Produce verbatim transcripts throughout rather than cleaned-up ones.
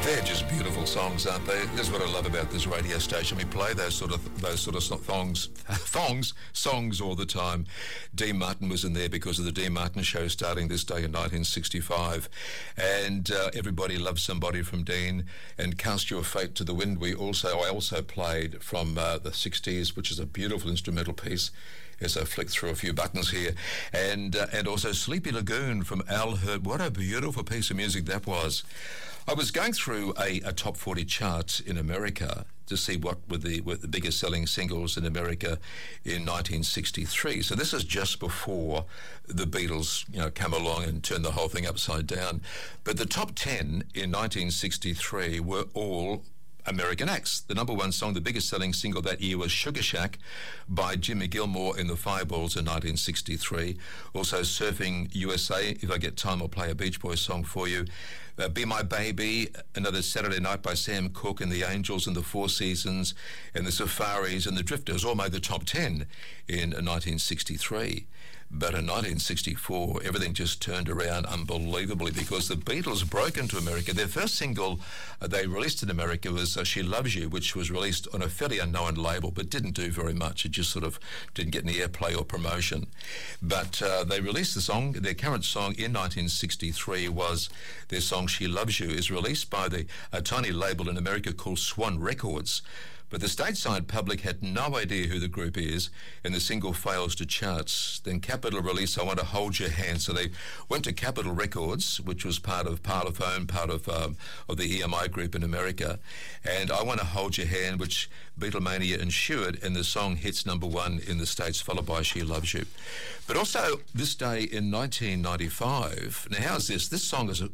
They're just beautiful songs, aren't they? That's what I love about this radio station. We play those sort of those sort of thongs, thongs, songs all the time. Dean Martin was in there because of the Dean Martin Show starting this day in nineteen sixty-five, and uh, everybody loves somebody from Dean. And Cast Your Fate to the Wind. We also I also played from uh, the sixties, which is a beautiful instrumental piece. As I flick through a few buttons here, and uh, and also Sleepy Lagoon from Al Hirt. What a beautiful piece of music that was. I was going through a, a top forty chart in America to see what were the, were the biggest selling singles in America in nineteen sixty-three. So this is just before the Beatles, you know, come along and turned the whole thing upside down. But the top ten in nineteen sixty-three were all American acts. The number one song, the biggest selling single that year, was Sugar Shack by Jimmy Gilmore and the Fireballs in nineteen sixty-three. Also Surfing U S A. If I get time, I'll play a Beach Boys song for you. Uh, Be My Baby, Another Saturday Night by Sam Cooke and the Angels and the Four Seasons and the Safaris and the Drifters all made the top ten in nineteen sixty-three. But in nineteen sixty-four, everything just turned around unbelievably because the Beatles broke into America. Their first single uh, they released in America was uh, She Loves You, which was released on a fairly unknown label but didn't do very much. It just sort of didn't get any airplay or promotion. But uh, they released the song. Their current song in nineteen sixty-three was their song She Loves You, is released by the a tiny label in America called Swan Records. But the stateside public had no idea who the group is, and the single fails to charts. Then Capitol released I Want to Hold Your Hand. So they went to Capitol Records, which was part of Parlophone, part of um, of the E M I group in America, and I Want to Hold Your Hand, which Beatlemania ensured, and the song hits number one in the States, followed by She Loves You. But also, this day in nineteen ninety-five, now how's this? This song is a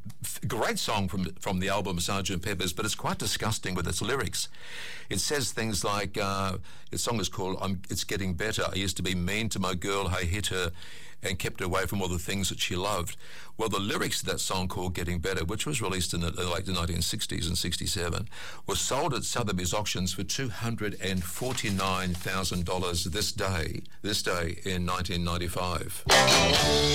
great song from, from the album Sergeant Pepper's, but it's quite disgusting with its lyrics. It says things like, uh, the song is called I'm, It's Getting Better. I used to be mean to my girl, I hit her and kept her away from all the things that she loved. Well, the lyrics to that song called Getting Better, which was released in the, like the nineteen sixties and sixty-seven, was sold at Sotheby's auctions for two hundred forty-nine thousand dollars this day, this day in nineteen ninety-five.